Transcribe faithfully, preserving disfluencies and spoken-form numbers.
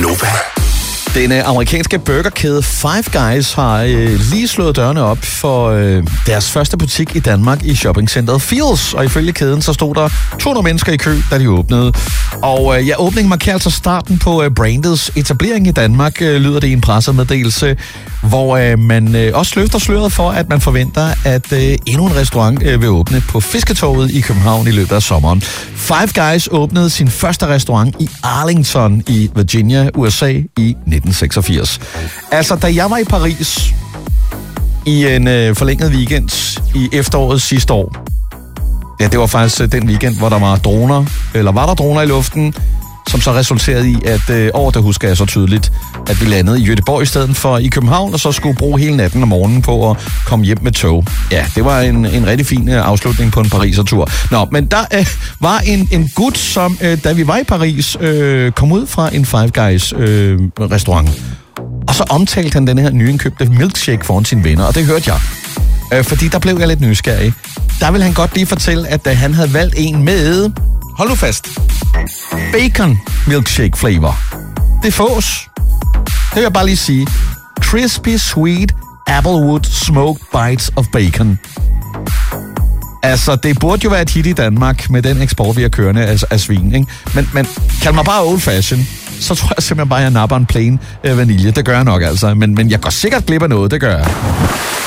Nova. Den øh, amerikanske burgerkæde Five Guys har øh, lige slået dørene op for øh, deres første butik i Danmark i shoppingcenteret Fields. Og ifølge kæden, så stod der to hundrede mennesker i kø, da de åbnede. Og øh, ja, åbningen markerer altså starten på øh, brandets etablering i Danmark, øh, lyder det i en pressemeddelelse, hvor øh, man øh, også løfter sløret for, at man forventer, at øh, endnu en restaurant øh, vil åbne på Fisketorvet i København i løbet af sommeren. Five Guys åbnede sin første restaurant i Arlington i Virginia, U S A i nitten seksogfirs. Altså, da jeg var i Paris i en øh, forlænget weekend i efteråret sidste år, ja, det var faktisk øh, den weekend, hvor der var droner, eller var der droner i luften, som så resulterede i, at øh, over der husker jeg så tydeligt, at vi landede i Göteborg i stedet for i København, og så skulle bruge hele natten og morgenen på at komme hjem med tog. Ja, det var en, en rigtig fin øh, afslutning på en Paris-tur. Nå, men der øh, var en, en gut, som øh, da vi var i Paris, øh, kom ud fra en Five Guys øh, restaurant. Og så omtalte han den her nyindkøbte milkshake foran sine venner, og det hørte jeg. Øh, fordi der blev jeg lidt nysgerrig. Der ville han godt lige fortælle, at øh, han havde valgt en med... Hold nu fast. Bacon milkshake flavor. Det fås. Det vil jeg bare lige sige. Crispy sweet applewood smoked bites of bacon. Altså, det burde jo være et hit i Danmark med den eksport, vi har kørende af, af svin, ikke? Men, men kald mig bare old fashion, så tror jeg simpelthen bare, at jeg napper en plain øh, vanilje. Det gør jeg nok altså. Men, men jeg går sikkert glip af noget, det gør jeg.